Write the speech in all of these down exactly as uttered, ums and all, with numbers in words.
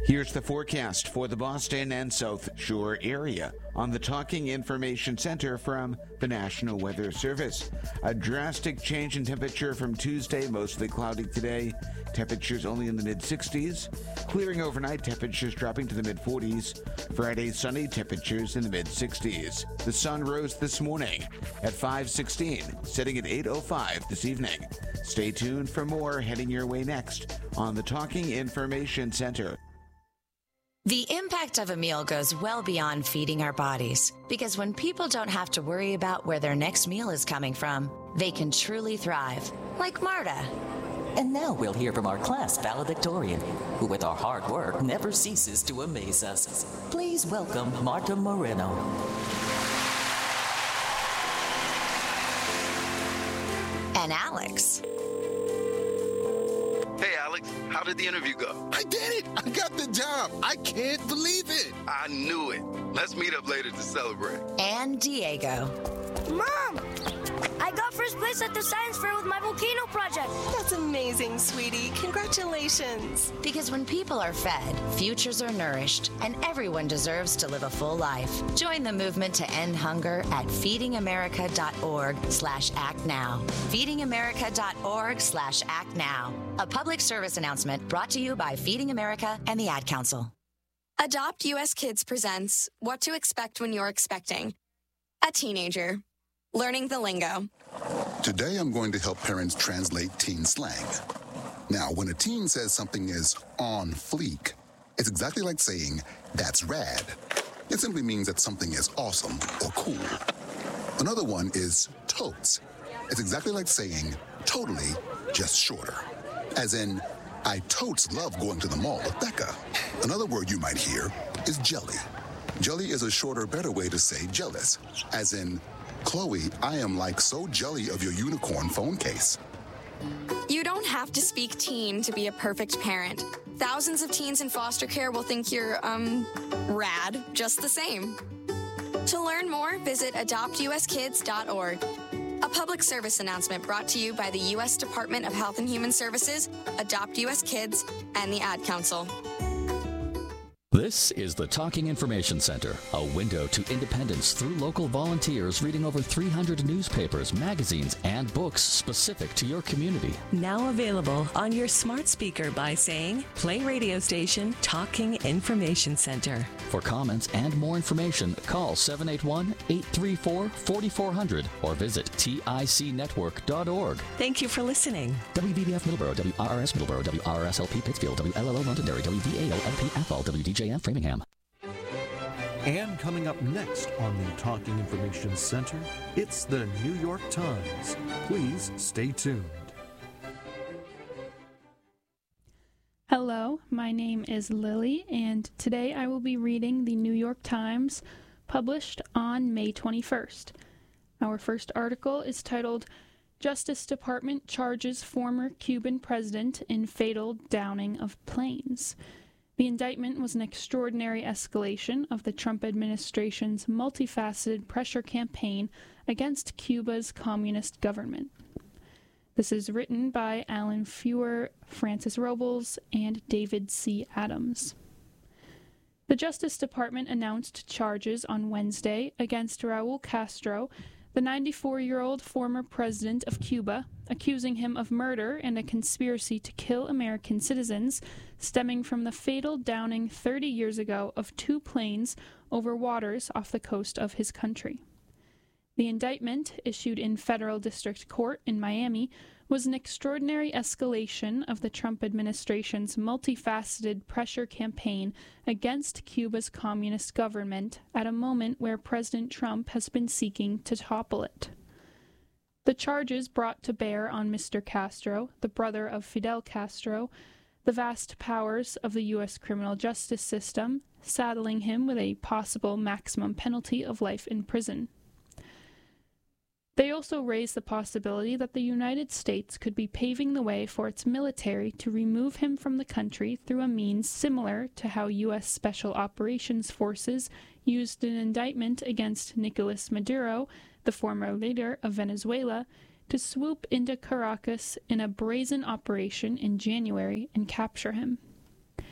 Here's the forecast for the Boston and South Shore area on the Talking Information Center from the National Weather Service. A drastic change in temperature from Tuesday, mostly cloudy today. Temperatures only in the mid-sixties. Clearing overnight, temperatures dropping to the mid-forties. Friday, sunny, temperatures in the mid-sixties. The sun rose this morning at five sixteen, setting at eight oh five this evening. Stay tuned for more heading your way next on the Talking Information Center. The impact of a meal goes well beyond feeding our bodies, because when people don't have to worry about where their next meal is coming from, they can truly thrive, like Marta. And now we'll hear from our class valedictorian, who with our hard work never ceases to amaze us. Please welcome Marta Moreno. And Alex. Hey, Alex, how did the interview go? I did it! I got the job! I can't believe it! I knew it. Let's meet up later to celebrate. And Diego. Mom! I got first place at the science fair with my volcano project. That's amazing, sweetie. Congratulations. Because when people are fed, futures are nourished, and everyone deserves to live a full life. Join the movement to end hunger at feedingamerica.org slash act now. feedingamerica.org slash act now. A public service announcement brought to you by Feeding America and the Ad Council. Adopt U S Kids presents What to Expect When You're Expecting. A teenager. Learning the lingo. Today I'm going to help parents translate teen slang. Now, when a teen says something is on fleek, it's exactly like saying, that's rad. It simply means that something is awesome or cool. Another one is totes. It's exactly like saying, totally, just shorter. As in, I totes love going to the mall with Becca. Another word you might hear is jelly. Jelly is a shorter, better way to say jealous. As in, Chloe, I am like so jelly of your unicorn phone case. You don't have to speak teen to be a perfect parent. Thousands of teens in foster care will think you're, um, rad just the same. To learn more, visit adopt u s kids dot org. A public service announcement brought to you by the U S Department of Health and Human Services, Adopt U S Kids, and the Ad Council. This is the Talking Information Center, a window to independence through local volunteers reading over three hundred newspapers, magazines, and books specific to your community. Now available on your smart speaker by saying, play radio station Talking Information Center. For comments and more information, call seven eight one, eight three four, four four zero zero or visit tic network dot org. Thank you for listening. W B B F Middleborough, W R R S Middleborough, W R R S L P Pittsfield, W L L O Londonderry, W V A O L P Athol, W D J F Framingham. And coming up next on the Talking Information Center, it's the New York Times. Please stay tuned. Hello, my name is Lily, and today I will be reading the New York Times, published on May twenty-first. Our first article is titled, Justice Department Charges Former Cuban President in Fatal Downing of Planes. The indictment was an extraordinary escalation of the Trump administration's multifaceted pressure campaign against Cuba's communist government. This is written by Alan Feuer, Francis Robles, and David C. Adams. The Justice Department announced charges on Wednesday against Raul Castro, the ninety-four-year-old former president of Cuba, accusing him of murder and a conspiracy to kill American citizens stemming from the fatal downing thirty years ago of two planes over waters off the coast of his country. The indictment, issued in federal district court in Miami, was an extraordinary escalation of the Trump administration's multifaceted pressure campaign against Cuba's communist government at a moment where President Trump has been seeking to topple it. The charges brought to bear on Mister Castro, the brother of Fidel Castro, the vast powers of the U S criminal justice system, saddling him with a possible maximum penalty of life in prison. They also raise the possibility that the United States could be paving the way for its military to remove him from the country through a means similar to how U S Special Operations Forces used an indictment against Nicolas Maduro, the former leader of Venezuela, to swoop into Caracas in a brazen operation in January and capture him.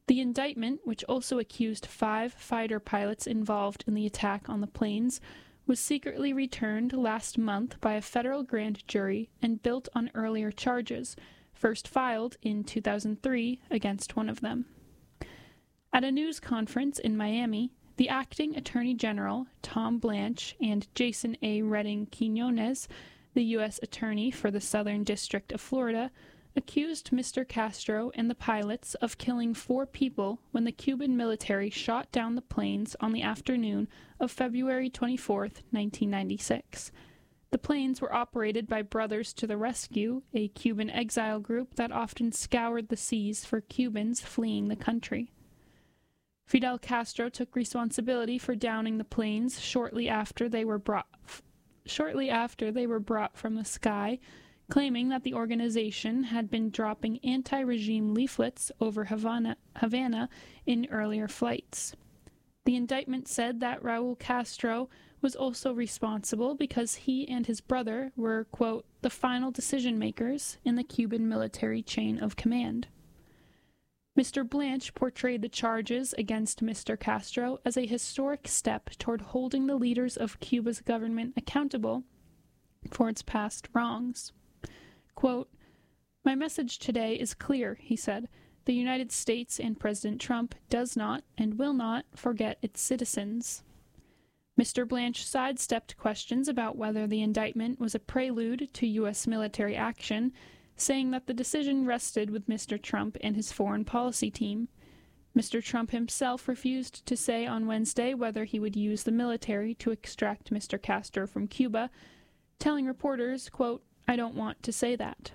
The indictment, which also accused five fighter pilots involved in the attack on the planes, was secretly returned last month by a federal grand jury and built on earlier charges, first filed in two thousand three against one of them. At a news conference in Miami, the acting Attorney General, Tom Blanche, and Jason A. Redding Quinones, the U S Attorney for the Southern District of Florida, accused Mister Castro and the pilots of killing four people when the Cuban military shot down the planes on the afternoon of February twenty-fourth, nineteen ninety-six. The planes were operated by Brothers to the Rescue, a Cuban exile group that often scoured the seas for Cubans fleeing the country. Fidel Castro took responsibility for downing the planes shortly after they were brought shortly after they were brought from the sky, claiming that the organization had been dropping anti-regime leaflets over Havana, Havana in earlier flights. The indictment said that Raul Castro was also responsible because he and his brother were, quote, the final decision-makers in the Cuban military chain of command. Mister Blanche portrayed the charges against Mister Castro as a historic step toward holding the leaders of Cuba's government accountable for its past wrongs. Quote, "My message today is clear," he said. "The United States and President Trump does not and will not forget its citizens." Mister Blanche sidestepped questions about whether the indictment was a prelude to U S military action, saying that the decision rested with Mister Trump and his foreign policy team. Mister Trump himself refused to say on Wednesday whether he would use the military to extract Mister Castro from Cuba, telling reporters, quote, "I don't want to say that."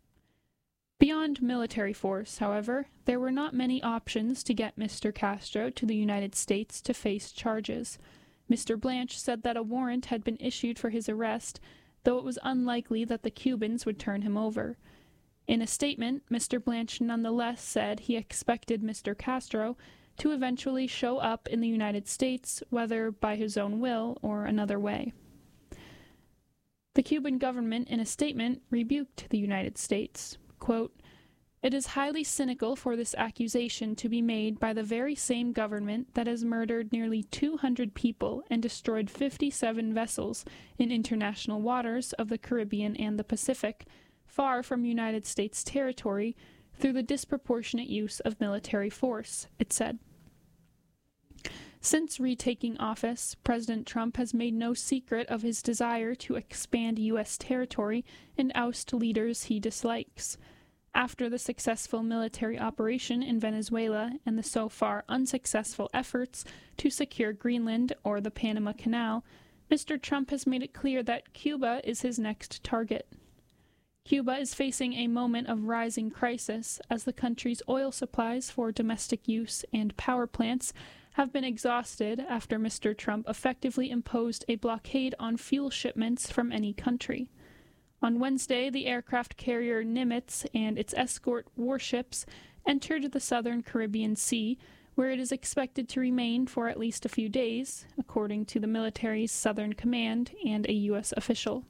Beyond military force, however, there were not many options to get Mister Castro to the United States to face charges. Mister Blanche said that a warrant had been issued for his arrest, though it was unlikely that the Cubans would turn him over. In a statement, Mister Blanche nonetheless said he expected Mister Castro to eventually show up in the United States, whether by his own will or another way. The Cuban government, in a statement, rebuked the United States. Quote, "It is highly cynical for this accusation to be made by the very same government that has murdered nearly two hundred people and destroyed fifty-seven vessels in international waters of the Caribbean and the Pacific, far from United States territory, through the disproportionate use of military force," it said. Since retaking office, President Trump has made no secret of his desire to expand U S territory and oust leaders he dislikes. After the successful military operation in Venezuela and the so far unsuccessful efforts to secure Greenland or the Panama Canal, Mister Trump has made it clear that Cuba is his next target. Cuba is facing a moment of rising crisis as the country's oil supplies for domestic use and power plants have been exhausted after Mister Trump effectively imposed a blockade on fuel shipments from any country. On Wednesday, the aircraft carrier Nimitz and its escort warships entered the southern Caribbean Sea, where it is expected to remain for at least a few days, according to the military's Southern Command and a U S official.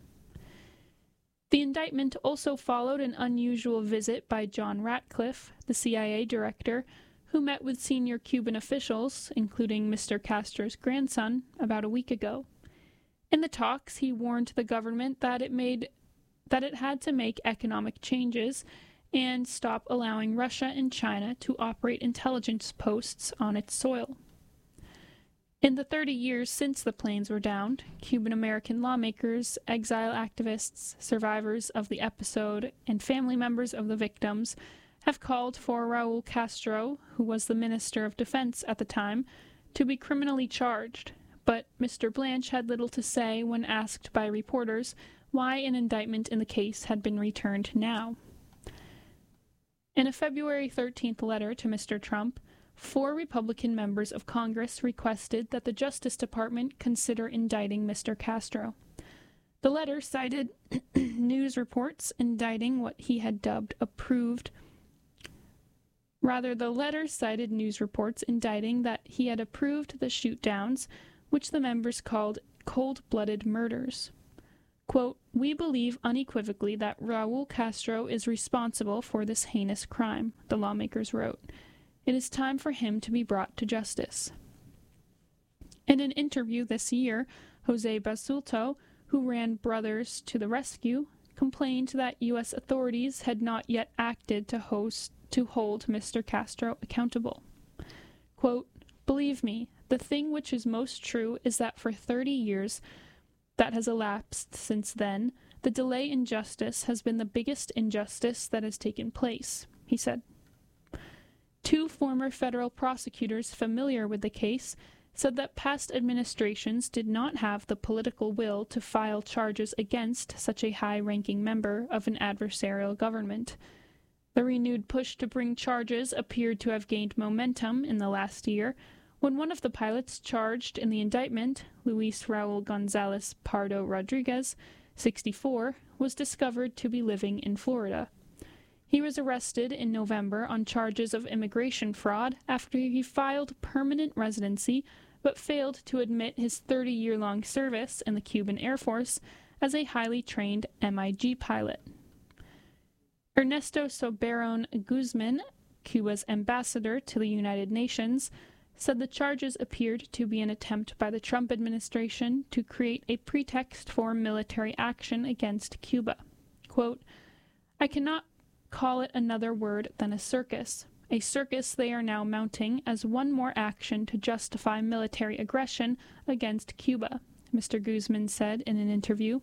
The indictment also followed an unusual visit by John Ratcliffe, the C I A director, who met with senior Cuban officials, including Mister Castro's grandson, about a week ago. In the talks, he warned the government that it made that it had to make economic changes and stop allowing Russia and China to operate intelligence posts on its soil. In the thirty years since the planes were downed, Cuban-American lawmakers, exile activists, survivors of the episode, and family members of the victims have called for Raul Castro, who was the Minister of Defense at the time, to be criminally charged, but Mister Blanche had little to say when asked by reporters why an indictment in the case had been returned now. In a February thirteenth letter to Mister Trump, four Republican members of Congress requested that the Justice Department consider indicting Mister Castro. The letter cited news reports indicting what he had dubbed approved Rather, the letter cited news reports indicting that he had approved the shoot-downs, which the members called cold-blooded murders. Quote, "We believe unequivocally that Raul Castro is responsible for this heinous crime," the lawmakers wrote. It is time for him to be brought to justice. In an interview this year, Jose Basulto, who ran Brothers to the Rescue, complained that U S authorities had not yet acted to host to hold Mister Castro accountable. Quote, "Believe me, the thing which is most true is that for thirty years that has elapsed since then, the delay in justice has been the biggest injustice that has taken place," he said. Two former federal prosecutors familiar with the case said that past administrations did not have the political will to file charges against such a high-ranking member of an adversarial government. The renewed push to bring charges appeared to have gained momentum in the last year, when one of the pilots charged in the indictment, Luis Raul Gonzalez Pardo Rodriguez, sixty-four, was discovered to be living in Florida. He was arrested in November on charges of immigration fraud after he filed permanent residency but failed to admit his thirty-year-long service in the Cuban Air Force as a highly trained M I G pilot. Ernesto Soberon Guzman, Cuba's ambassador to the United Nations, said the charges appeared to be an attempt by the Trump administration to create a pretext for military action against Cuba. Quote, "I cannot call it another word than a circus. A circus they are now mounting as one more action to justify military aggression against Cuba," Mister Guzman said in an interview.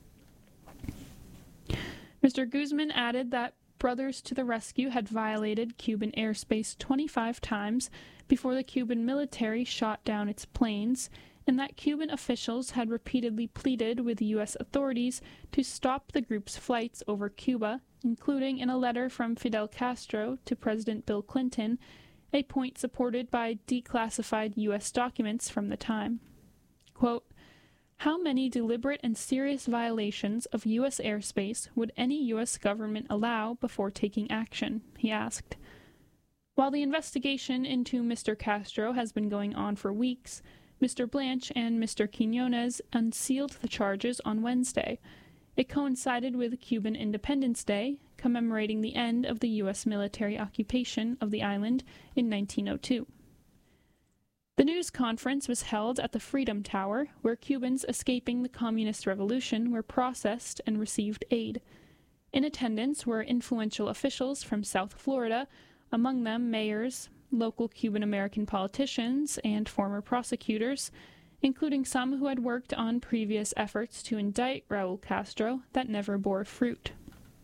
Mister Guzman added that Brothers to the Rescue had violated Cuban airspace twenty-five times before the Cuban military shot down its planes, and that Cuban officials had repeatedly pleaded with U S authorities to stop the group's flights over Cuba, including in a letter from Fidel Castro to President Bill Clinton, a point supported by declassified U S documents from the time. Quote, "How many deliberate and serious violations of U S airspace would any U S government allow before taking action?" he asked. While the investigation into Mister Castro has been going on for weeks, Mister Blanche and Mister Quinones unsealed the charges on Wednesday. It coincided with Cuban Independence Day, commemorating the end of the U S military occupation of the island in nineteen oh two. The news conference was held at the Freedom Tower, where Cubans escaping the communist revolution were processed and received aid. In attendance were influential officials from South Florida, among them mayors, local Cuban-American politicians, and former prosecutors, including some who had worked on previous efforts to indict Raul Castro that never bore fruit.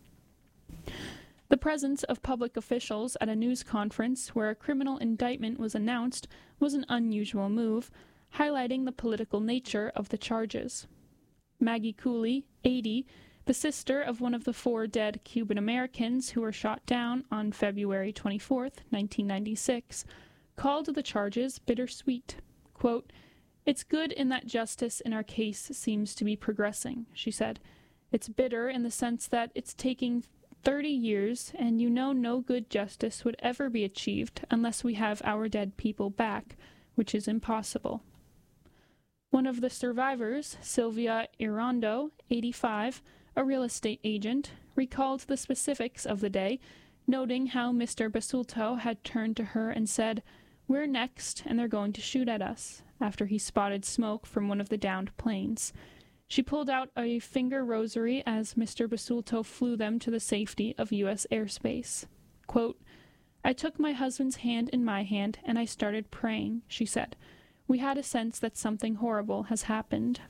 The presence of public officials at a news conference where a criminal indictment was announced was an unusual move, highlighting the political nature of the charges. Maggie Cooley, eighty, the sister of one of the four dead Cuban Americans who were shot down on February twenty-fourth, nineteen ninety-six, called the charges bittersweet. Quote, "It's good in that justice in our case seems to be progressing," she said. "It's bitter in the sense that it's taking thirty years, and you know no good justice would ever be achieved unless we have our dead people back, which is impossible." One of the survivors, Sylvia Irondo, eighty-five, a real estate agent, recalled the specifics of the day, noting how Mister Basulto had turned to her and said, "We're next, and they're going to shoot at us," after he spotted smoke from one of the downed planes. She pulled out a finger rosary as Mister Basulto flew them to the safety of U S airspace. Quote, "I took my husband's hand in my hand and I started praying," she said. "We had a sense that something horrible has happened."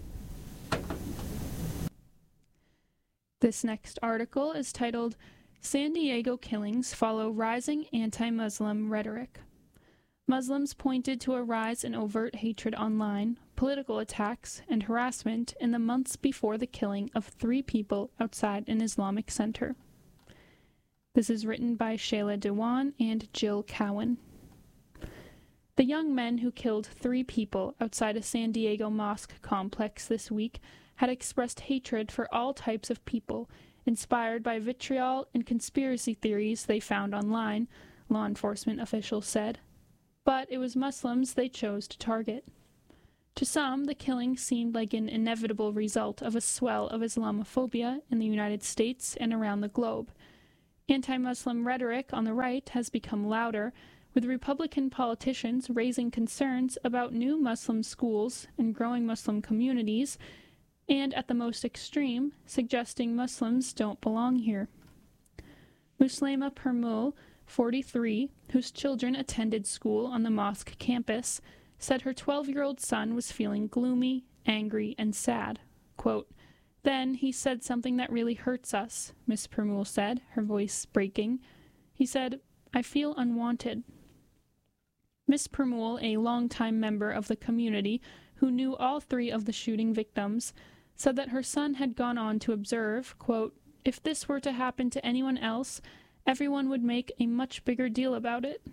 This next article is titled, "San Diego Killings Follow Rising Anti-Muslim Rhetoric." Muslims pointed to a rise in overt hatred online, political attacks, and harassment in the months before the killing of three people outside an Islamic center. This is written by Shayla Dewan and Jill Cowan. The young men who killed three people outside a San Diego mosque complex this week had expressed hatred for all types of people, inspired by vitriol and conspiracy theories they found online, law enforcement officials said. But it was Muslims they chose to target. To some, the killing seemed like an inevitable result of a swell of Islamophobia in the United States and around the globe. Anti-Muslim rhetoric on the right has become louder, with Republican politicians raising concerns about new Muslim schools and growing Muslim communities, and at the most extreme, suggesting Muslims don't belong here. Muslima Permul, forty-three, whose children attended school on the mosque campus, said her twelve-year-old son was feeling gloomy, angry, and sad. Quote, "Then he said something that really hurts us," Miss Permul said, her voice breaking. He said, "I feel unwanted." Miss Permul, a longtime member of the community who knew all three of the shooting victims, said that her son had gone on to observe, quote, "If this were to happen to anyone else, everyone would make a much bigger deal about it."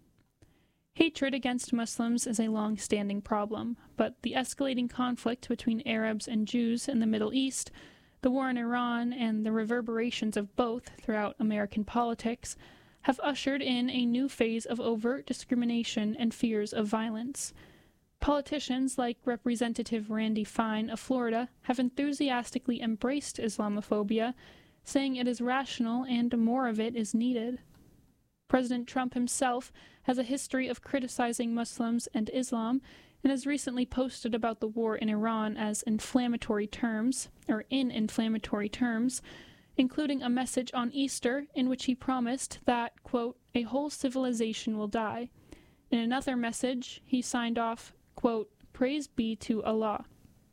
Hatred against Muslims is a long-standing problem, but the escalating conflict between Arabs and Jews in the Middle East, the war in Iran, and the reverberations of both throughout American politics have ushered in a new phase of overt discrimination and fears of violence. Politicians like Representative Randy Fine of Florida have enthusiastically embraced Islamophobia, saying it is rational and more of it is needed. President Trump himself has a history of criticizing Muslims and Islam and has recently posted about the war in Iran as inflammatory terms, or in inflammatory terms, including a message on Easter in which he promised that, quote, "a whole civilization will die." In another message, he signed off, quote, "Praise be to Allah."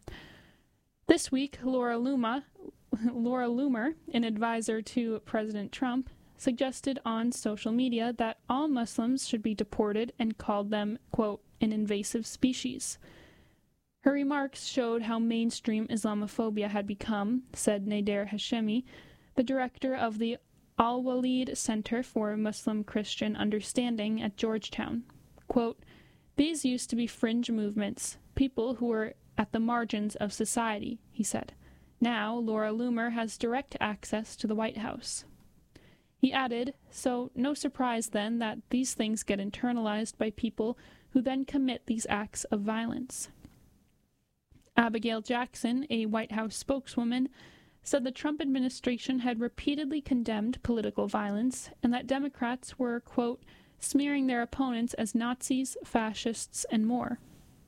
This week, Laura Luma, Laura Loomer, an advisor to President Trump, suggested on social media that all Muslims should be deported and called them, quote, "an invasive species." Her remarks showed how mainstream Islamophobia had become, said Nader Hashemi, the director of the Al-Walid Center for Muslim-Christian Understanding at Georgetown. Quote, "These used to be fringe movements, people who were at the margins of society," he said. Now, Laura Loomer has direct access to the White House. He added, "So no surprise then that these things get internalized by people who then commit these acts of violence." Abigail Jackson, a White House spokeswoman, said the Trump administration had repeatedly condemned political violence and that Democrats were, quote, "smearing their opponents as Nazis, fascists, and more."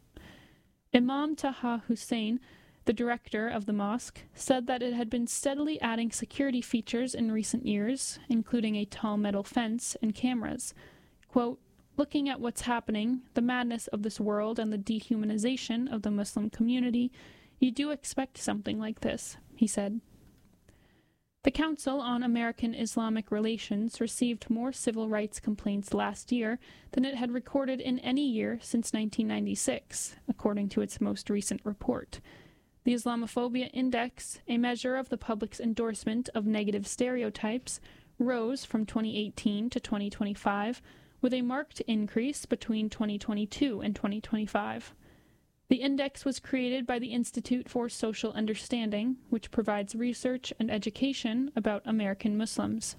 Imam Taha Hussein, the director of the mosque, said that it had been steadily adding security features in recent years, including a tall metal fence and cameras. Quote, "Looking at what's happening, the madness of this world and the dehumanization of the Muslim community, you do expect something like this," he said. The Council on American Islamic Relations received more civil rights complaints last year than it had recorded in any year since nineteen ninety-six, according to its most recent report. The Islamophobia Index, a measure of the public's endorsement of negative stereotypes, rose from twenty eighteen to twenty twenty-five, with a marked increase between twenty twenty-two and twenty twenty-five. The index was created by the Institute for Social Understanding, which provides research and education about American Muslims.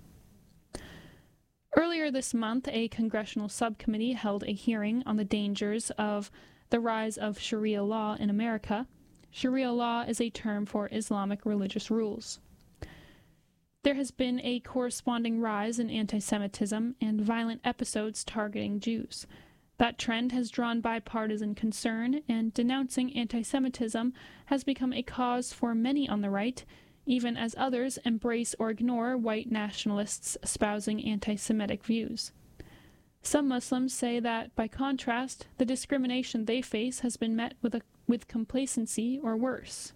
Earlier this month, a congressional subcommittee held a hearing on the dangers of the rise of Sharia law in America. Sharia law is a term for Islamic religious rules. There has been a corresponding rise in anti-Semitism and violent episodes targeting Jews. That trend has drawn bipartisan concern, and denouncing anti-Semitism has become a cause for many on the right, even as others embrace or ignore white nationalists espousing anti-Semitic views. Some Muslims say that, by contrast, the discrimination they face has been met with, a, with complacency or worse.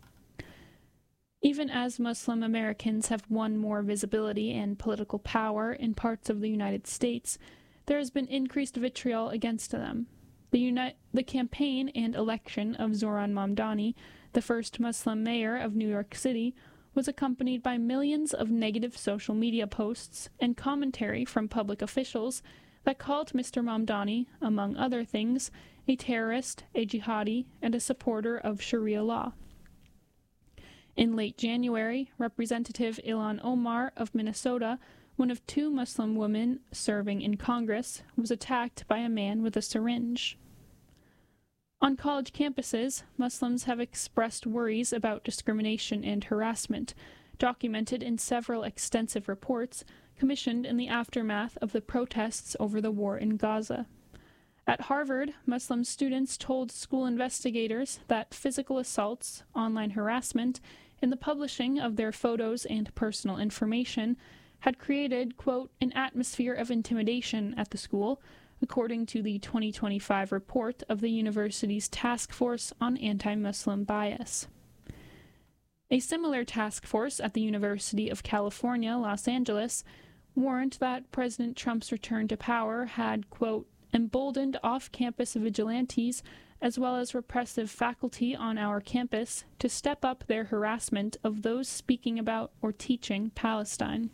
Even as Muslim Americans have won more visibility and political power in parts of the United States, there has been increased vitriol against them. The, uni- the campaign and election of Zoran Mamdani, the first Muslim mayor of New York City, was accompanied by millions of negative social media posts and commentary from public officials that called Mister Mamdani, among other things, a terrorist, a jihadi, and a supporter of Sharia law. In late January, Representative Ilhan Omar of Minnesota, one of two Muslim women serving in Congress, was attacked by a man with a syringe. On college campuses, Muslims have expressed worries about discrimination and harassment, documented in several extensive reports commissioned in the aftermath of the protests over the war in Gaza. At Harvard, Muslim students told school investigators that physical assaults, online harassment, and the publishing of their photos and personal information had created, quote, an atmosphere of intimidation at the school, according to the twenty twenty-five report of the university's Task Force on Anti-Muslim Bias. A similar task force at the University of California, Los Angeles, warned that President Trump's return to power had, quote, emboldened off-campus vigilantes as well as repressive faculty on our campus to step up their harassment of those speaking about or teaching Palestine.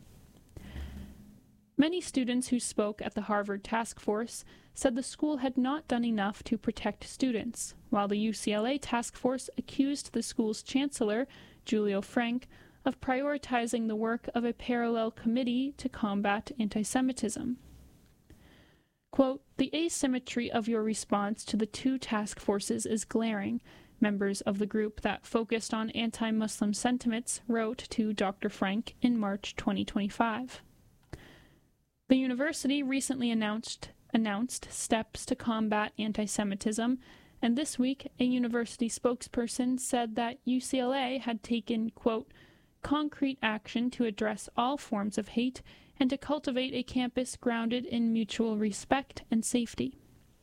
Many students who spoke at the Harvard task force said the school had not done enough to protect students, while the U C L A task force accused the school's chancellor, Julio Frank, of prioritizing the work of a parallel committee to combat anti-Semitism. Quote, the asymmetry of your response to the two task forces is glaring, members of the group that focused on anti-Muslim sentiments wrote to Doctor Frank in March twenty twenty-five. The university recently announced announced steps to combat anti-Semitism, and this week a university spokesperson said that U C L A had taken, quote, concrete action to address all forms of hate and to cultivate a campus grounded in mutual respect and safety.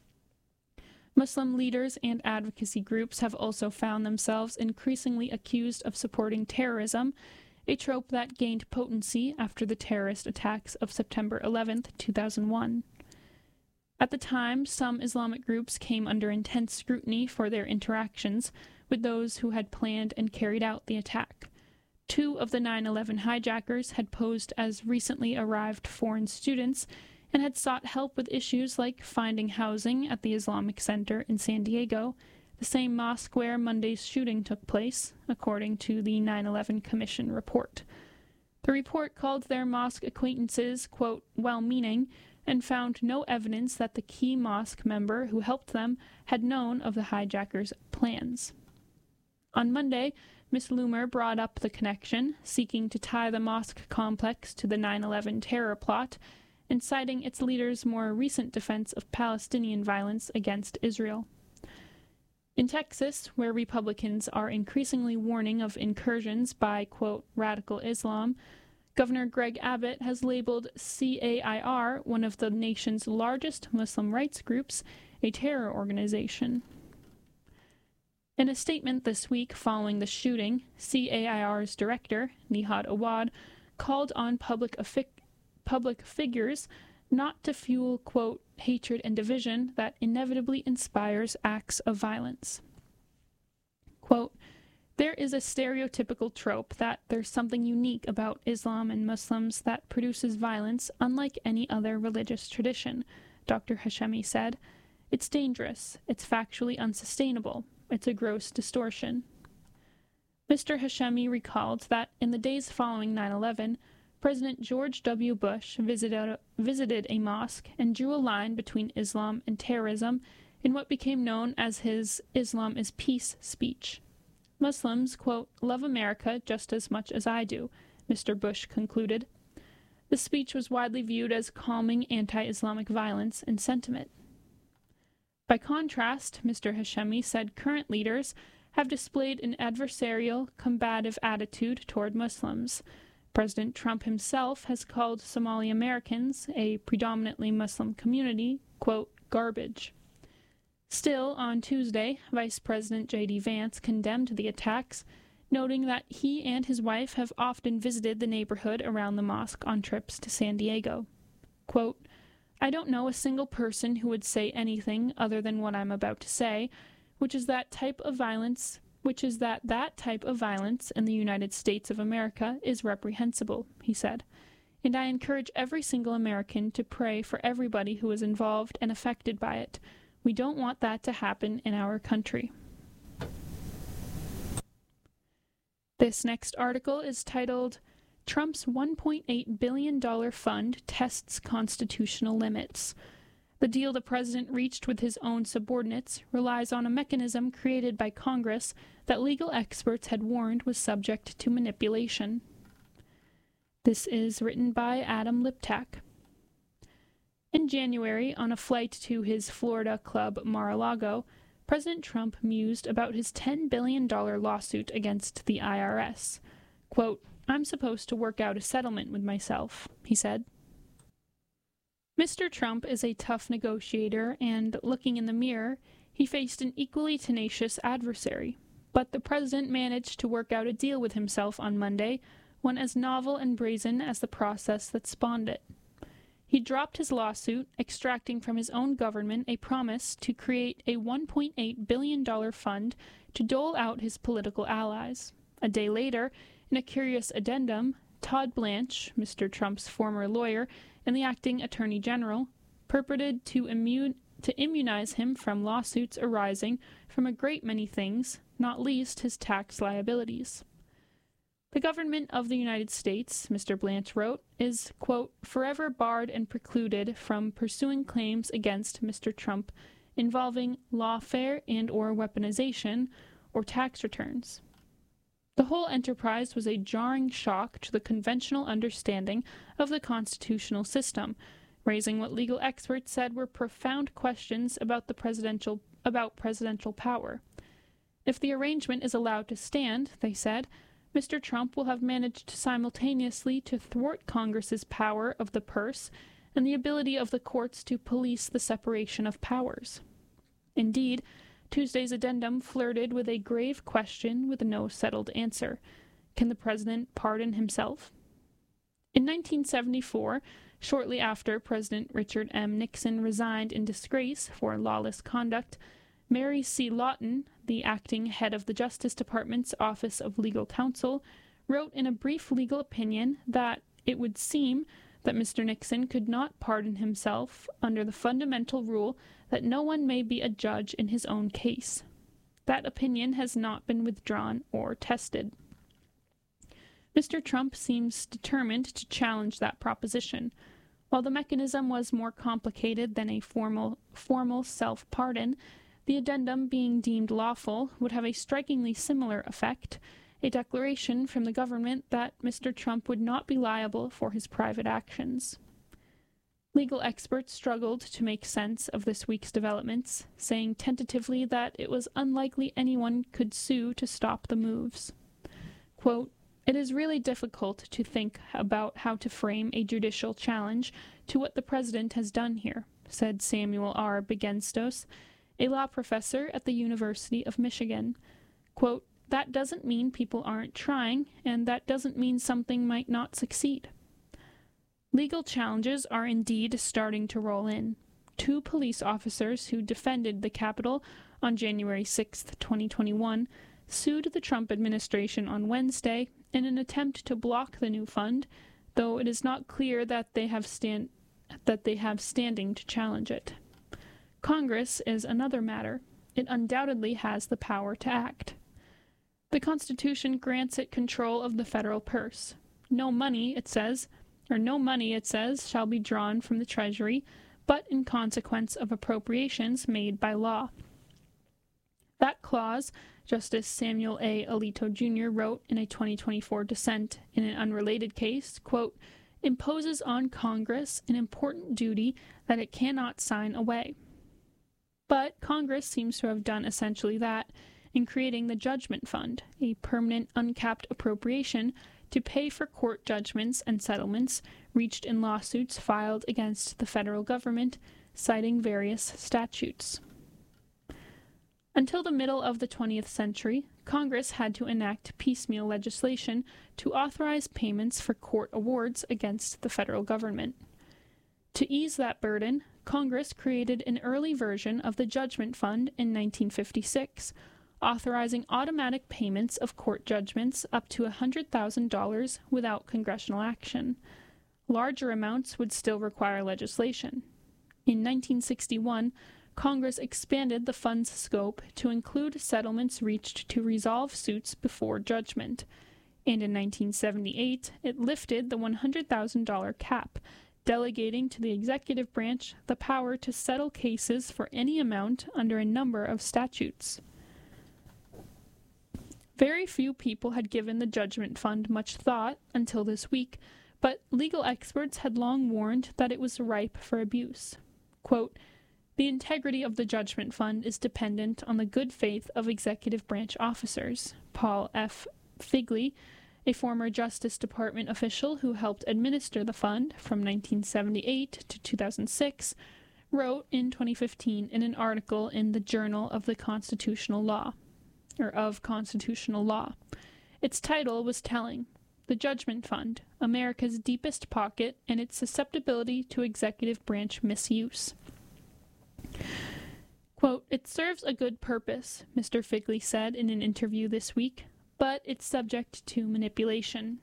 Muslim leaders and advocacy groups have also found themselves increasingly accused of supporting terrorism, a trope that gained potency after the terrorist attacks of September eleventh, two thousand one. At the time, some Islamic groups came under intense scrutiny for their interactions with those who had planned and carried out the attack. Two of the nine eleven hijackers had posed as recently arrived foreign students and had sought help with issues like finding housing at the Islamic Center in San Diego, the same mosque where Monday's shooting took place, according to the nine eleven Commission report. The report called their mosque acquaintances, quote, well-meaning, and found no evidence that the key mosque member who helped them had known of the hijackers' plans. On Monday, Miz Loomer brought up the connection, seeking to tie the mosque complex to the nine eleven terror plot, and citing its leader's more recent defense of Palestinian violence against Israel. In Texas, where Republicans are increasingly warning of incursions by, quote, radical Islam, Governor Greg Abbott has labeled C A I R, one of the nation's largest Muslim rights groups, a terror organization. In a statement this week following the shooting, C A I R's director, Nihad Awad, called on public, affi- public figures not to fuel, quote, hatred and division that inevitably inspires acts of violence. Quote, there is a stereotypical trope that there's something unique about Islam and Muslims that produces violence unlike any other religious tradition, Doctor Hashemi said. It's dangerous. It's factually unsustainable. It's a gross distortion. Mister Hashemi recalled that in the days following nine eleven, President George W. Bush visited a, visited a mosque and drew a line between Islam and terrorism in what became known as his Islam is Peace speech. Muslims, quote, love America just as much as I do, Mister Bush concluded. The speech was widely viewed as calming anti-Islamic violence and sentiment. By contrast, Mister Hashemi said current leaders have displayed an adversarial, combative attitude toward Muslims. President Trump himself has called Somali Americans, a predominantly Muslim community, quote, garbage. Still, on Tuesday, Vice President J D Vance condemned the attacks, noting that he and his wife have often visited the neighborhood around the mosque on trips to San Diego. Quote, I don't know a single person who would say anything other than what I'm about to say, which is that type of violence, which is that that type of violence in the United States of America is reprehensible, he said. And I encourage every single American to pray for everybody who is involved and affected by it. We don't want that to happen in our country. This next article is titled, Trump's one point eight billion dollars fund tests constitutional limits. The deal the president reached with his own subordinates relies on a mechanism created by Congress that legal experts had warned was subject to manipulation. This is written by Adam Liptak. In January, on a flight to his Florida club Mar-a-Lago, President Trump mused about his ten billion dollars lawsuit against the I R S. Quote, "I'm supposed to work out a settlement with myself," he said. Mister Trump is a tough negotiator, and looking in the mirror, he faced an equally tenacious adversary. But the president managed to work out a deal with himself on Monday, one as novel and brazen as the process that spawned it. He dropped his lawsuit, extracting from his own government a promise to create a one point eight billion dollars fund to dole out his political allies. A day later, in a curious addendum, Todd Blanche, Mister Trump's former lawyer and the acting attorney general, purported to, immune, to immunize him from lawsuits arising from a great many things, not least his tax liabilities. The government of the United States, Mister Blanche wrote, is, quote, forever barred and precluded from pursuing claims against Mister Trump involving lawfare and or weaponization or tax returns. The whole enterprise was a jarring shock to the conventional understanding of the constitutional system, raising what legal experts said were profound questions about the presidential about presidential power. If the arrangement is allowed to stand, they said, Mister Trump will have managed simultaneously to thwart Congress's power of the purse and the ability of the courts to police the separation of powers. Indeed, Tuesday's addendum flirted with a grave question with no settled answer. Can the president pardon himself? In nineteen seventy-four, shortly after President Richard M. Nixon resigned in disgrace for lawless conduct, Mary C. Lawton, the acting head of the Justice Department's Office of Legal Counsel, wrote in a brief legal opinion that it would seem that Mister Nixon could not pardon himself under the fundamental rule that no one may be a judge in his own case. That opinion has not been withdrawn or tested. Mister Trump seems determined to challenge that proposition. While the mechanism was more complicated than a formal, formal self-pardon, the addendum being deemed lawful would have a strikingly similar effect, a declaration from the government that Mister Trump would not be liable for his private actions. Legal experts struggled to make sense of this week's developments, saying tentatively that it was unlikely anyone could sue to stop the moves. Quote, "It is really difficult to think about how to frame a judicial challenge to what the president has done here," said Samuel R. Begenstos, a law professor at the University of Michigan. Quote, "That doesn't mean people aren't trying, and that doesn't mean something might not succeed." Legal challenges are indeed starting to roll in. Two police officers who defended the Capitol on January sixth, twenty twenty-one, sued the Trump administration on Wednesday in an attempt to block the new fund, though it is not clear that they have stand that they have standing to challenge it. Congress is another matter. It undoubtedly has the power to act. The Constitution grants it control of the federal purse. No money, it says, or no money, it says, shall be drawn from the Treasury, but in consequence of appropriations made by law. That clause, Justice Samuel A. Alito Junior wrote in a twenty twenty-four dissent in an unrelated case, quote, imposes on Congress an important duty that it cannot sign away. But Congress seems to have done essentially that in creating the Judgment Fund, a permanent uncapped appropriation to pay for court judgments and settlements reached in lawsuits filed against the federal government, citing various statutes. Until the middle of the twentieth century, Congress had to enact piecemeal legislation to authorize payments for court awards against the federal government. To ease that burden, Congress created an early version of the Judgment Fund in nineteen fifty-six, authorizing automatic payments of court judgments up to one hundred thousand dollars without congressional action. Larger amounts would still require legislation. In nineteen sixty-one, Congress expanded the fund's scope to include settlements reached to resolve suits before judgment, and in nineteen seventy-eight, it lifted the one hundred thousand dollars cap, delegating to the executive branch the power to settle cases for any amount under a number of statutes. Very few people had given the Judgment Fund much thought until this week, but legal experts had long warned that it was ripe for abuse. Quote, "The integrity of the judgment fund is dependent on the good faith of executive branch officers," Paul F. Figley, a former Justice Department official who helped administer the fund from nineteen seventy-eight to two thousand six, wrote in twenty fifteen in an article in the Journal of the Constitutional Law, or of Constitutional Law. Its title was telling: "The Judgment Fund, America's Deepest Pocket and Its Susceptibility to Executive Branch Misuse." Quote, "It serves a good purpose," Mister Figley said in an interview this week, "but it's subject to manipulation."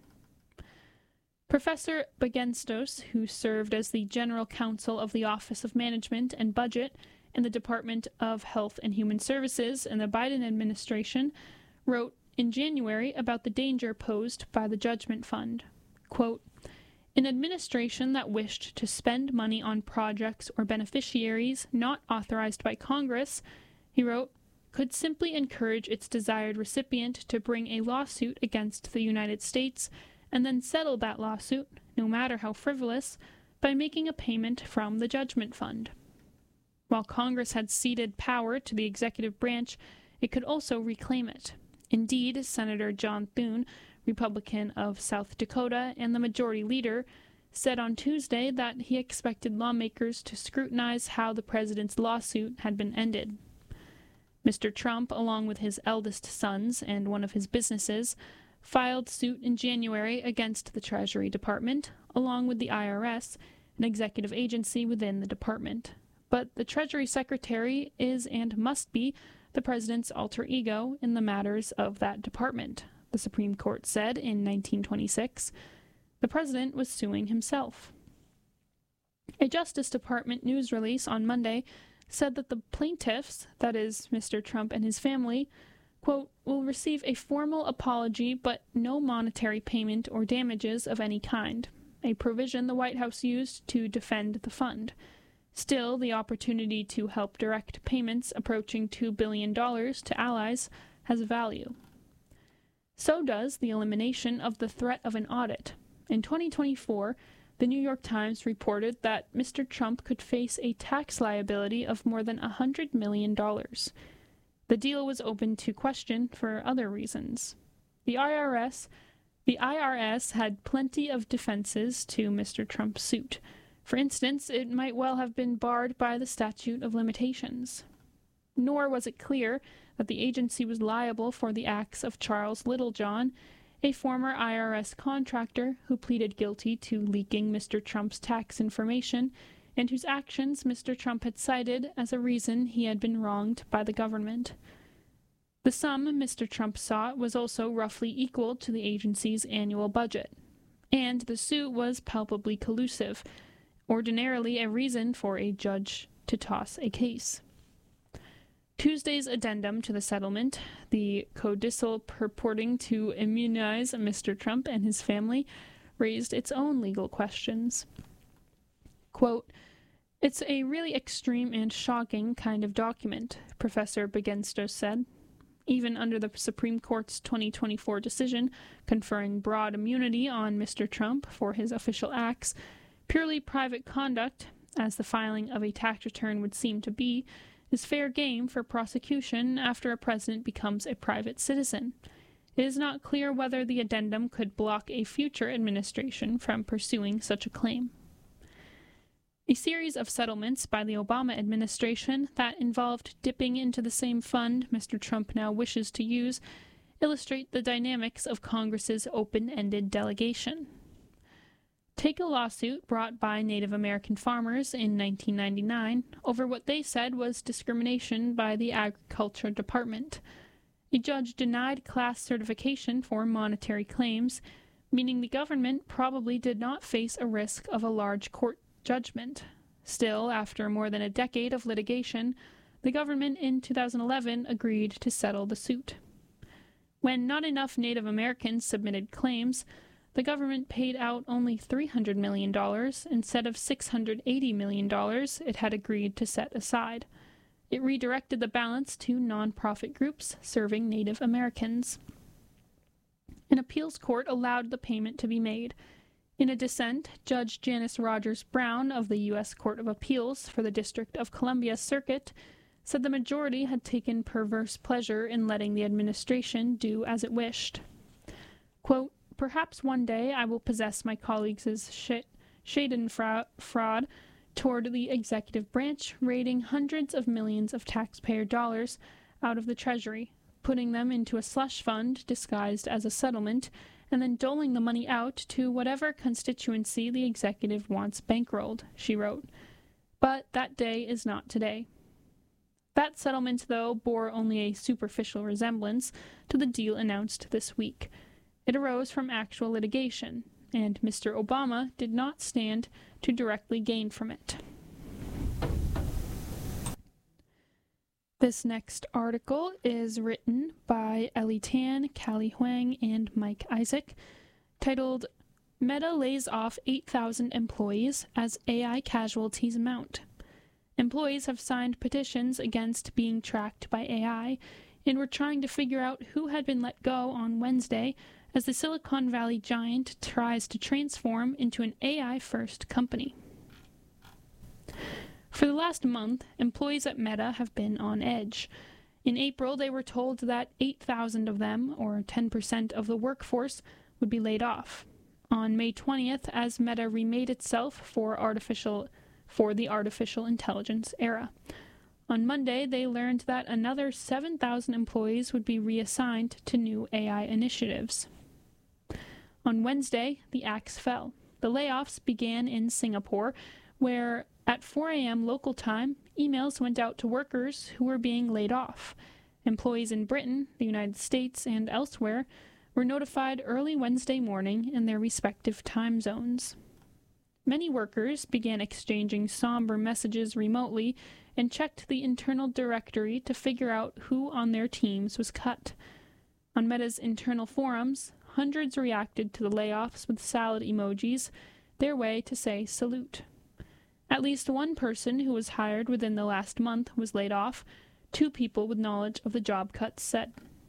Professor Bagenstos, who served as the General Counsel of the Office of Management and Budget in the Department of Health and Human Services in the Biden administration, wrote in January about the danger posed by the Judgment Fund. Quote, "An administration that wished to spend money on projects or beneficiaries not authorized by Congress," he wrote, "could simply encourage its desired recipient to bring a lawsuit against the United States and then settle that lawsuit, no matter how frivolous, by making a payment from the Judgment Fund. While Congress had ceded power to the executive branch, it could also reclaim it. Indeed, Senator John Thune, Republican of South Dakota and the majority leader, said on Tuesday that he expected lawmakers to scrutinize how the president's lawsuit had been ended. Mister Trump, along with his eldest sons and one of his businesses, filed suit in January against the Treasury Department, along with the I R S, an executive agency within the department. But the Treasury Secretary is and must be the president's alter ego in the matters of that department, the Supreme Court said in nineteen twenty-six. The president was suing himself. A Justice Department news release on Monday said that the plaintiffs, that is, Mister Trump and his family, quote, "will receive a formal apology but no monetary payment or damages of any kind," a provision the White House used to defend the fund. Still, the opportunity to help direct payments approaching two billion dollars to allies has value. So does the elimination of the threat of an audit. In twenty twenty-four, the New York Times reported that Mister Trump could face a tax liability of more than one hundred million dollars. The deal was open to question for other reasons. The I R S, the I R S had plenty of defenses to Mister Trump's suit. For instance, it might well have been barred by the statute of limitations. Nor was it clear that the agency was liable for the acts of Charles Littlejohn, a former I R S contractor who pleaded guilty to leaking Mister Trump's tax information and whose actions Mister Trump had cited as a reason he had been wronged by the government. The sum Mister Trump sought was also roughly equal to the agency's annual budget, and the suit was palpably collusive, ordinarily a reason for a judge to toss a case. Tuesday's addendum to the settlement, the codicil purporting to immunize Mister Trump and his family, raised its own legal questions. Quote, "It's a really extreme and shocking kind of document," Professor Bagenstos said. Even under the Supreme Court's twenty twenty-four decision conferring broad immunity on Mister Trump for his official acts, purely private conduct, as the filing of a tax return would seem to be, is fair game for prosecution after a president becomes a private citizen. It is not clear whether the addendum could block a future administration from pursuing such a claim. A series of settlements by the Obama administration that involved dipping into the same fund Mister Trump now wishes to use illustrate the dynamics of Congress's open-ended delegation. Take a lawsuit brought by Native American farmers in nineteen ninety-nine over what they said was discrimination by the Agriculture Department. A judge denied class certification for monetary claims, meaning the government probably did not face a risk of a large court judgment. Still, after more than a decade of litigation, the government in two thousand eleven agreed to settle the suit. When not enough Native Americans submitted claims, the government paid out only three hundred million dollars instead of six hundred eighty million dollars it had agreed to set aside. It redirected the balance to nonprofit groups serving Native Americans. An appeals court allowed the payment to be made. In a dissent, Judge Janice Rogers Brown of the U S Court of Appeals for the District of Columbia Circuit said the majority had taken perverse pleasure in letting the administration do as it wished. Quote, "Perhaps one day I will possess my colleagues' sh- schadenfreude fraud toward the executive branch, raiding hundreds of millions of taxpayer dollars out of the Treasury, putting them into a slush fund disguised as a settlement, and then doling the money out to whatever constituency the executive wants bankrolled," she wrote. But that day is not today. That settlement, though, bore only a superficial resemblance to the deal announced this week. It arose from actual litigation, and Mister Obama did not stand to directly gain from it. This next article is written by Ellie Tan, Callie Huang, and Mike Isaac, titled Meta Lays Off eight thousand Employees as A I Casualties Mount. Employees have signed petitions against being tracked by A I, and were trying to figure out who had been let go on Wednesday as the Silicon Valley giant tries to transform into an A I-first company. For the last month, employees at Meta have been on edge. In April, they were told that eight thousand of them, or ten percent of the workforce, would be laid off. On May twentieth, as Meta remade itself for artificial for the artificial intelligence era. On Monday, they learned that another seven thousand employees would be reassigned to new A I initiatives. On Wednesday, the axe fell. The layoffs began in Singapore, where at four a.m. local time, emails went out to workers who were being laid off. Employees in Britain, the United States, and elsewhere were notified early Wednesday morning in their respective time zones. Many workers began exchanging somber messages remotely and checked the internal directory to figure out who on their teams was cut. On Meta's internal forums, hundreds reacted to the layoffs with salad emojis, their way to say salute. At least one person who was hired within the last month was laid off, two people with knowledge of the job cuts said.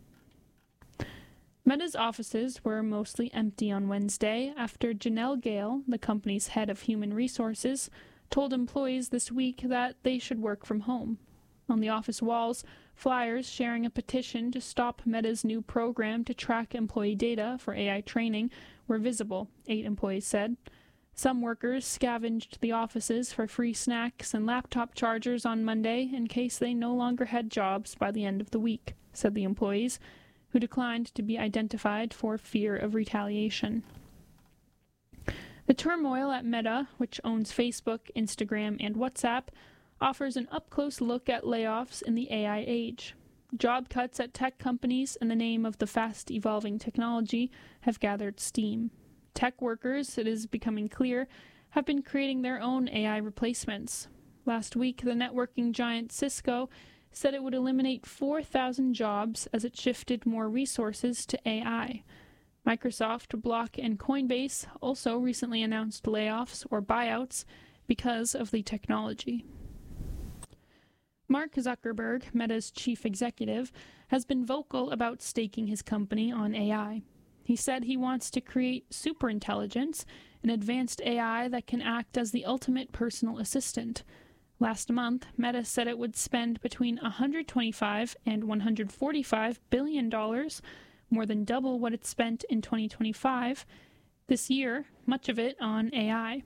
Meta's offices were mostly empty on Wednesday after Janelle Gale, the company's head of human resources, told employees this week that they should work from home. On the office walls, flyers sharing a petition to stop Meta's new program to track employee data for A I training were visible, eight employees said. Some workers scavenged the offices for free snacks and laptop chargers on Monday in case they no longer had jobs by the end of the week, said the employees, who declined to be identified for fear of retaliation. The turmoil at Meta, which owns Facebook, Instagram, and WhatsApp, offers an up-close look at layoffs in the A I age. Job cuts at tech companies in the name of the fast-evolving technology have gathered steam. Tech workers, it is becoming clear, have been creating their own A I replacements. Last week, the networking giant Cisco said it would eliminate four thousand jobs as it shifted more resources to A I. Microsoft, Block, and Coinbase also recently announced layoffs or buyouts because of the technology. Mark Zuckerberg, Meta's chief executive, has been vocal about staking his company on A I. He said he wants to create superintelligence, an advanced A I that can act as the ultimate personal assistant. Last month, Meta said it would spend between one hundred twenty-five and one hundred forty-five billion dollars, more than double what it spent in twenty twenty-five, this year, much of it on A I.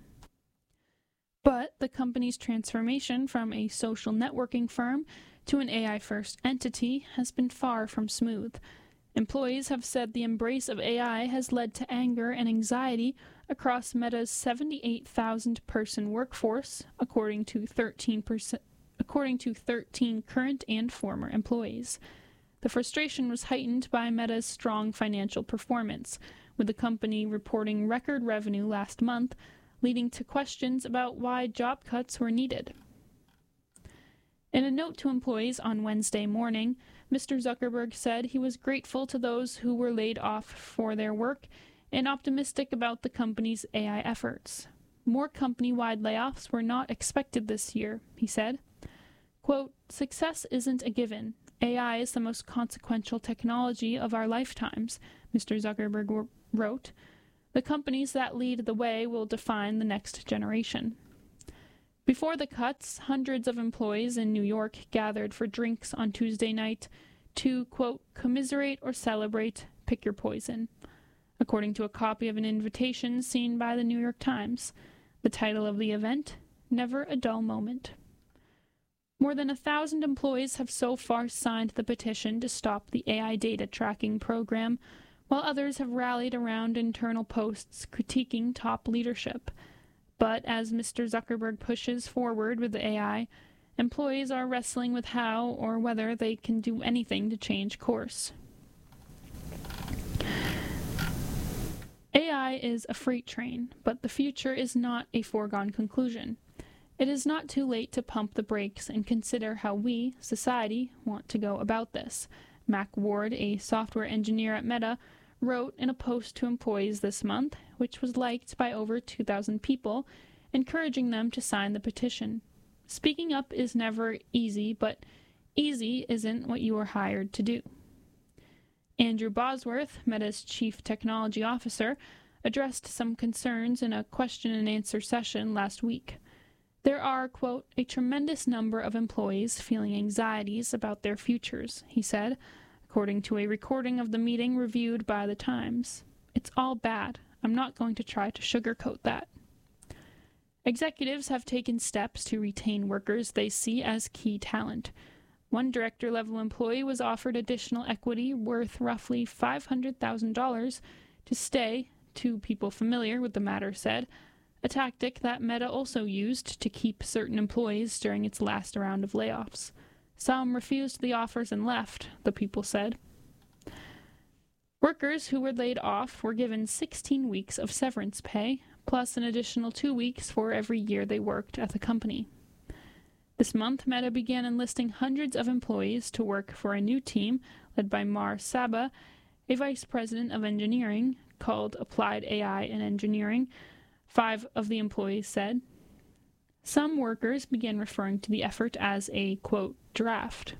But the company's transformation from a social networking firm to an A I-first entity has been far from smooth. Employees have said the embrace of A I has led to anger and anxiety across Meta's seventy-eight thousand person workforce, according to thirteen percent, according to thirteen current and former employees. The frustration was heightened by Meta's strong financial performance, with the company reporting record revenue last month, leading to questions about why job cuts were needed. In a note to employees on Wednesday morning, Mister Zuckerberg said he was grateful to those who were laid off for their work and optimistic about the company's A I efforts. More company-wide layoffs were not expected this year, he said. Quote, "Success isn't a given. A I is the most consequential technology of our lifetimes," Mister Zuckerberg wrote. The companies that lead the way will define the next generation. Before the cuts, hundreds of employees in New York gathered for drinks on Tuesday night to, quote, commiserate or celebrate, pick your poison, according to a copy of an invitation seen by the New York Times. The title of the event, Never a Dull Moment. More than a thousand employees have so far signed the petition to stop the A I data tracking program, while others have rallied around internal posts critiquing top leadership. But as Mister Zuckerberg pushes forward with the A I, employees are wrestling with how or whether they can do anything to change course. A I is a freight train, but the future is not a foregone conclusion. It is not too late to pump the brakes and consider how we, society, want to go about this. Mac Ward, a software engineer at Meta, wrote in a post to employees this month, which was liked by over two thousand people, encouraging them to sign the petition. Speaking up is never easy, but easy isn't what you are hired to do. Andrew Bosworth, Meta's chief technology officer, addressed some concerns in a question and answer session last week. There are, quote, a tremendous number of employees feeling anxieties about their futures, he said, according to a recording of the meeting reviewed by The Times. It's all bad. I'm not going to try to sugarcoat that. Executives have taken steps to retain workers they see as key talent. One director-level employee was offered additional equity worth roughly five hundred thousand dollars to stay, two people familiar with the matter said, a tactic that Meta also used to keep certain employees during its last round of layoffs. Some refused the offers and left, the people said. Workers who were laid off were given sixteen weeks of severance pay, plus an additional two weeks for every year they worked at the company. This month, Meta began enlisting hundreds of employees to work for a new team led by Mar Saba, a vice president of engineering, called Applied A I and Engineering, five of the employees said. Some workers began referring to the effort as a, quote, draft.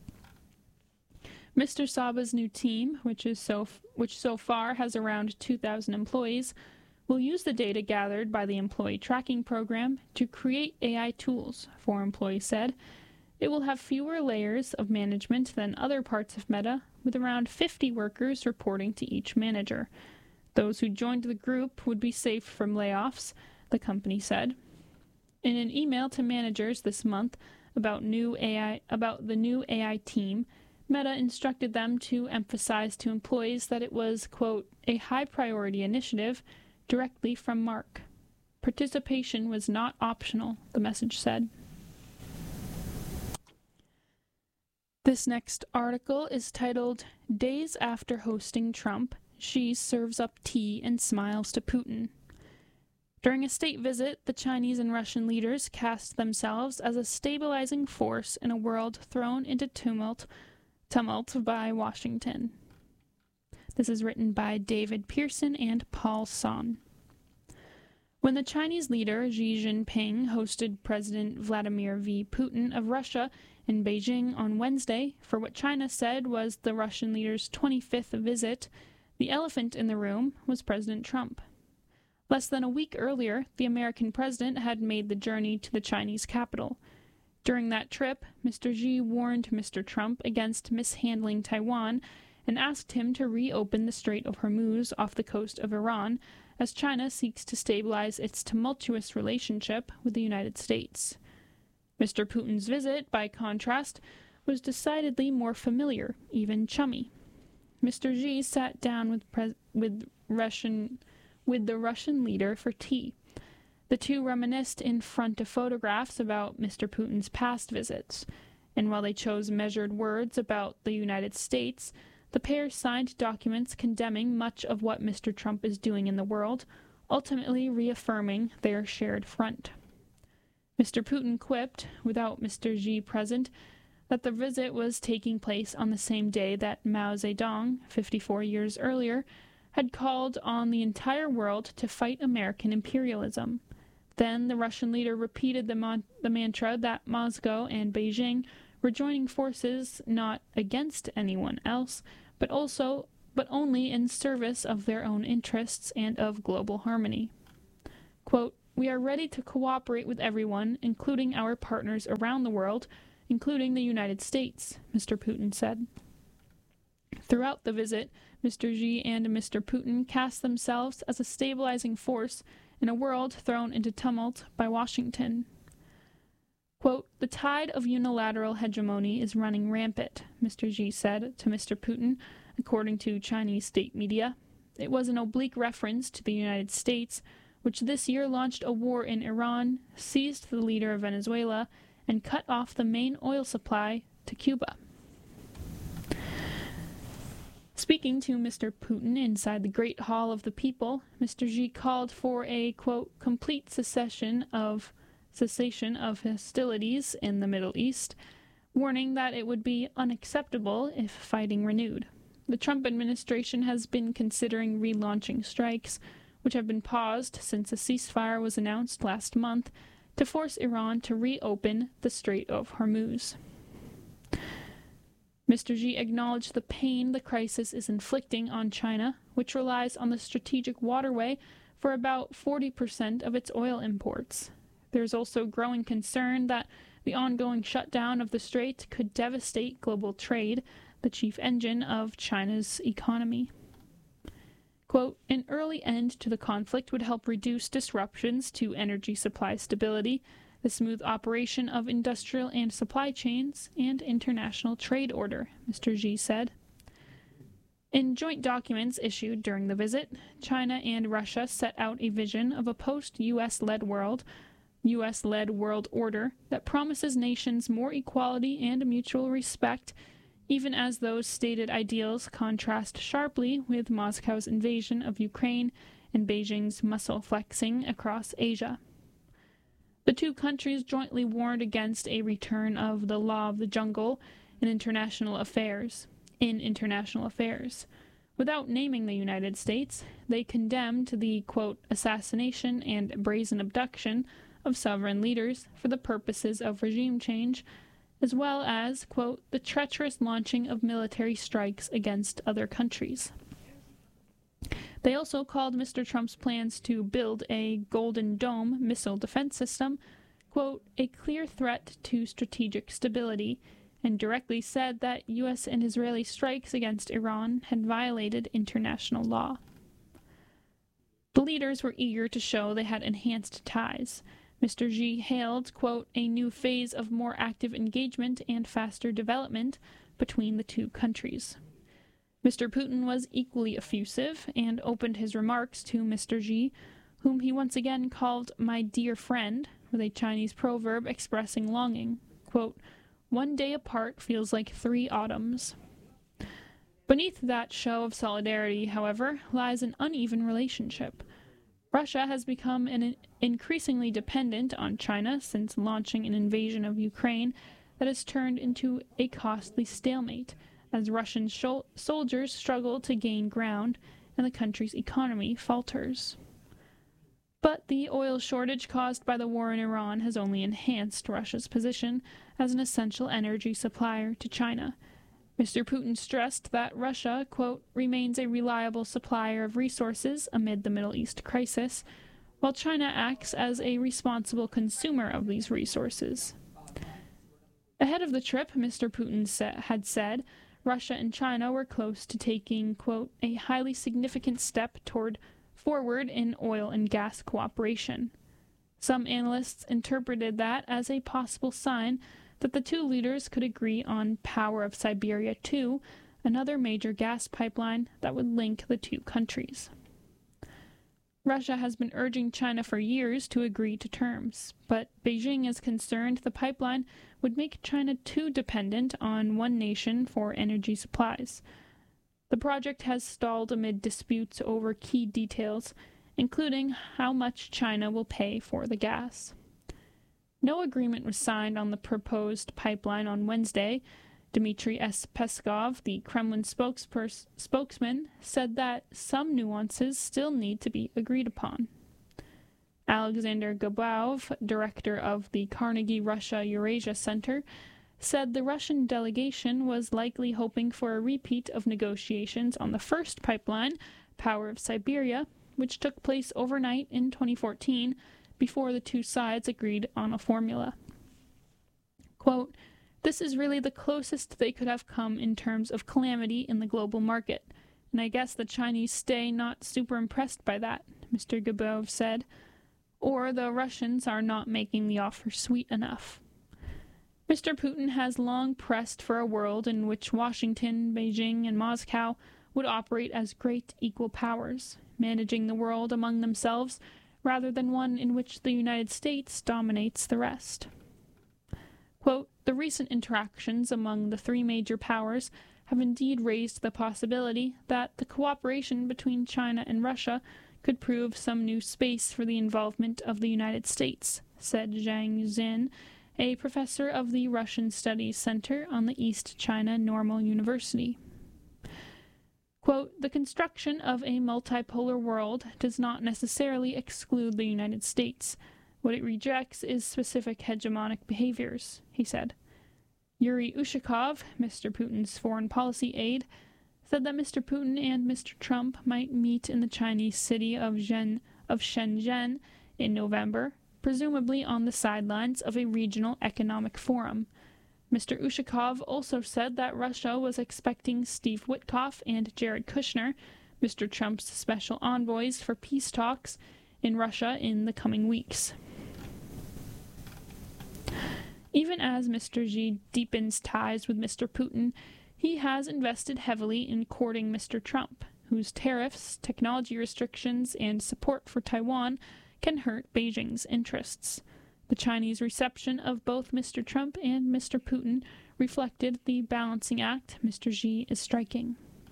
Mister Saba's new team, which is so f- which so far has around two thousand employees, will use the data gathered by the employee tracking program to create A I tools, four employees said. It will have fewer layers of management than other parts of Meta, with around fifty workers reporting to each manager. Those who joined the group would be safe from layoffs, the company said. In an email to managers this month about new A I about the new A I team, Meta instructed them to emphasize to employees that it was, quote, a high-priority initiative directly from Mark. Participation was not optional, the message said. This next article is titled, Days After Hosting Trump, Xi Serves Up Tea and Smiles to Putin. During a state visit, the Chinese and Russian leaders cast themselves as a stabilizing force in a world thrown into tumult, tumult by Washington. This is written by David Pearson and Paul Son. When the Chinese leader Xi Jinping hosted President Vladimir V. Putin of Russia in Beijing on Wednesday for what China said was the Russian leader's twenty-fifth visit, the elephant in the room was President Trump. Less than a week earlier, the American president had made the journey to the Chinese capital. During that trip, Mister Xi warned Mister Trump against mishandling Taiwan and asked him to reopen the Strait of Hormuz off the coast of Iran as China seeks to stabilize its tumultuous relationship with the United States. Mister Putin's visit, by contrast, was decidedly more familiar, even chummy. Mister Xi sat down with pres- with Russian with the Russian leader for tea. The two reminisced in front of photographs about Mister Putin's past visits, and while they chose measured words about the United States, the pair signed documents condemning much of what Mister Trump is doing in the world, ultimately reaffirming their shared front. Mister Putin quipped, without Mister Xi present, that the visit was taking place on the same day that Mao Zedong, fifty-four years earlier, had called on the entire world to fight American imperialism. Then the Russian leader repeated the, mon- the mantra that Moscow and Beijing were joining forces not against anyone else, but also but only in service of their own interests and of global harmony. Quote, "We are ready to cooperate with everyone, including our partners around the world, including the United States," Mister Putin said. Throughout the visit, Mister Xi and Mister Putin cast themselves as a stabilizing force in a world thrown into tumult by Washington. Quote, "The tide of unilateral hegemony is running rampant," Mister Xi said to Mister Putin, according to Chinese state media. It was an oblique reference to the United States, which this year launched a war in Iran, seized the leader of Venezuela, and cut off the main oil supply to Cuba. Speaking to Mister Putin inside the Great Hall of the People, Mister Xi called for a, quote, "complete cessation of cessation of hostilities in the Middle East," warning that it would be unacceptable if fighting renewed. The Trump administration has been considering relaunching strikes, which have been paused since a ceasefire was announced last month, to force Iran to reopen the Strait of Hormuz. Mister Xi acknowledged the pain the crisis is inflicting on China, which relies on the strategic waterway for about forty percent of its oil imports. There is also growing concern that the ongoing shutdown of the strait could devastate global trade, the chief engine of China's economy. Quote, "An early end to the conflict would help reduce disruptions to energy supply stability, the smooth operation of industrial and supply chains, and international trade order," Mister Xi said. In joint documents issued during the visit, China and Russia set out a vision of a post-U S-led world, U S-led world order that promises nations more equality and mutual respect, even as those stated ideals contrast sharply with Moscow's invasion of Ukraine and Beijing's muscle flexing across Asia. The two countries jointly warned against a return of the law of the jungle in international affairs. In international affairs. Without naming the United States, they condemned the, quote, "assassination and brazen abduction of sovereign leaders for the purposes of regime change, as well as, quote, "the treacherous launching of military strikes against other countries." They also called Mister Trump's plans to build a Golden Dome missile defense system, quote, "a clear threat to strategic stability," and directly said that U S and Israeli strikes against Iran had violated international law. The leaders were eager to show they had enhanced ties. Mister Xi hailed, quote, "a new phase of more active engagement and faster development between the two countries." Mister Putin was equally effusive and opened his remarks to Mister Xi, whom he once again called "my dear friend," with a Chinese proverb expressing longing, quote, "one day apart feels like three autumns." Beneath that show of solidarity, however, lies an uneven relationship. Russia has become an increasingly dependent on China since launching an invasion of Ukraine that has turned into a costly stalemate, as Russian shol- soldiers struggle to gain ground and the country's economy falters. But the oil shortage caused by the war in Iran has only enhanced Russia's position as an essential energy supplier to China. Mister Putin stressed that Russia, quote, "remains a reliable supplier of resources amid the Middle East crisis, while China acts as a responsible consumer of these resources." Ahead of the trip, Mister Putin sa- had said Russia and China were close to taking, quote, "a highly significant step toward forward in oil and gas cooperation." Some analysts interpreted that as a possible sign that the two leaders could agree on Power of Siberia two, another major gas pipeline that would link the two countries. Russia has been urging China for years to agree to terms, but Beijing is concerned the pipeline would make China too dependent on one nation for energy supplies. The project has stalled amid disputes over key details, including how much China will pay for the gas. No agreement was signed on the proposed pipeline on Wednesday. Dmitry S. Peskov, the Kremlin spokespers- spokesman, said that some nuances still need to be agreed upon. Alexander Gabaov, director of the Carnegie Russia Eurasia Center, said the Russian delegation was likely hoping for a repeat of negotiations on the first pipeline, Power of Siberia, which took place overnight in twenty fourteen before the two sides agreed on a formula. Quote, "This is really the closest they could have come in terms of calamity in the global market, and I guess the Chinese stay not super impressed by that," Mister Gabov said. "Or the Russians are not making the offer sweet enough." Mister Putin has long pressed for a world in which Washington, Beijing, and Moscow would operate as great equal powers, managing the world among themselves rather than one in which the United States dominates the rest. Quote, "The recent interactions among the three major powers have indeed raised the possibility that the cooperation between China and Russia could prove some new space for the involvement of the United States," said Zhang Xin, a professor of the Russian Studies Center on the East China Normal University. Quote, "The construction of a multipolar world does not necessarily exclude the United States. What it rejects is specific hegemonic behaviors," he said. Yuri Ushakov, Mister Putin's foreign policy aide, said that Mister Putin and Mister Trump might meet in the Chinese city of, Zhen, of Shenzhen in November, presumably on the sidelines of a regional economic forum. Mister Ushakov also said that Russia was expecting Steve Witkoff and Jared Kushner, Mister Trump's special envoys for peace talks, in Russia in the coming weeks. Even as Mister Xi deepens ties with Mister Putin, he has invested heavily in courting Mister Trump, whose tariffs, technology restrictions, and support for Taiwan can hurt Beijing's interests. The Chinese reception of both Mister Trump and Mister Putin reflected the balancing act Mister Xi is striking.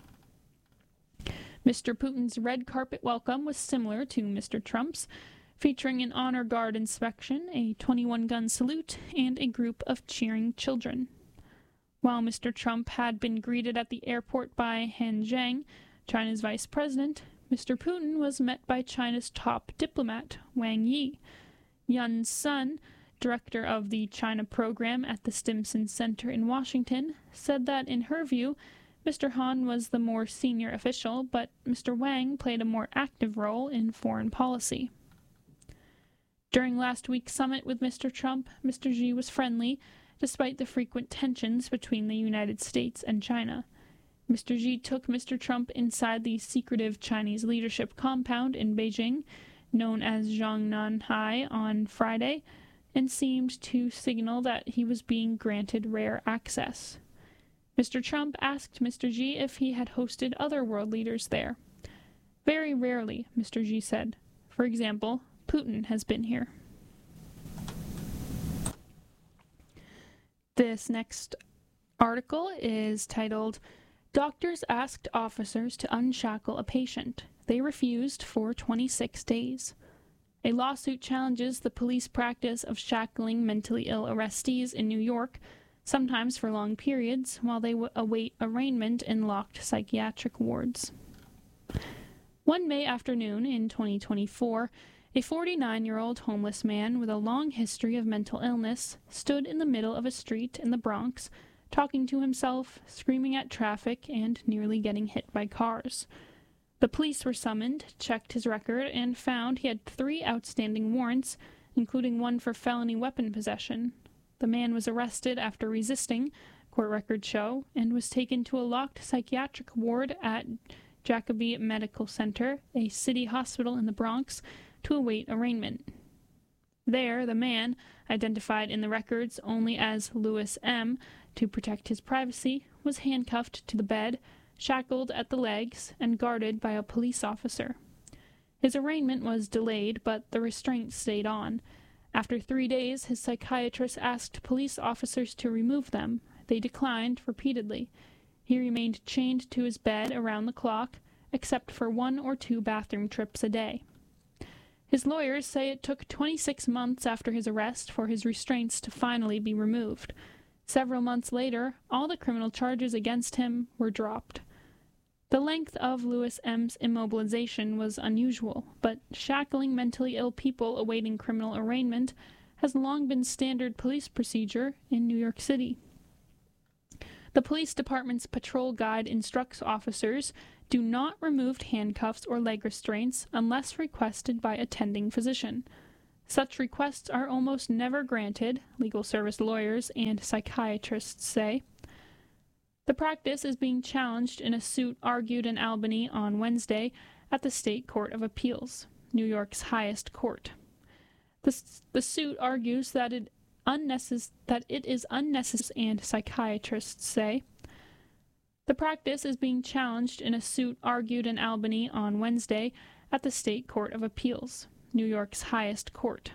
Mister Putin's red carpet welcome was similar to Mister Trump's, featuring an honor guard inspection, a twenty-one gun salute, and a group of cheering children. While Mister Trump had been greeted at the airport by Han Zheng, China's vice president, Mister Putin was met by China's top diplomat, Wang Yi. Yun Sun, director of the China program at the Stimson Center in Washington, said that in her view, Mister Han was the more senior official, but Mister Wang played a more active role in foreign policy. During last week's summit with Mister Trump, Mister Xi was friendly, despite the frequent tensions between the United States and China. Mister Xi took Mister Trump inside the secretive Chinese leadership compound in Beijing, known as Zhongnanhai, on Friday, and seemed to signal that he was being granted rare access. Mister Trump asked Mister Xi if he had hosted other world leaders there. "Very rarely," Mister Xi said. "For example, Putin has been here." This next article is titled, "Doctors Asked Officers to Unshackle a Patient. They Refused for twenty-six days. A lawsuit challenges the police practice of shackling mentally ill arrestees in New York, sometimes for long periods, while they w- await arraignment in locked psychiatric wards. One May afternoon in twenty twenty-four, a forty-nine-year-old homeless man with a long history of mental illness stood in the middle of a street in the Bronx, talking to himself, screaming at traffic, and nearly getting hit by cars. The police were summoned, checked his record, and found he had three outstanding warrants, including one for felony weapon possession. The man was arrested after resisting, court records show, and was taken to a locked psychiatric ward at Jacobi Medical Center, a city hospital in the Bronx, to await arraignment. There, the man, identified in the records only as Louis M., to protect his privacy, was handcuffed to the bed, shackled at the legs, and guarded by a police officer. His arraignment was delayed, but the restraint stayed on. After three days, his psychiatrist asked police officers to remove them. They declined repeatedly. He remained chained to his bed around the clock, except for one or two bathroom trips a day. His lawyers say it took twenty-six months after his arrest for his restraints to finally be removed. Several months later, all the criminal charges against him were dropped. The length of Louis M.'s immobilization was unusual, but shackling mentally ill people awaiting criminal arraignment has long been standard police procedure in New York City. The police department's patrol guide instructs officers do not remove handcuffs or leg restraints unless requested by attending physician. Such requests are almost never granted, legal service lawyers and psychiatrists say. The practice is being challenged in a suit argued in Albany on Wednesday at the State Court of Appeals, New York's highest court. The, the suit argues that it, unnecess- that it is unnecessary, and psychiatrists say. The practice is being challenged in a suit argued in Albany on Wednesday at the State Court of Appeals, New York's highest court.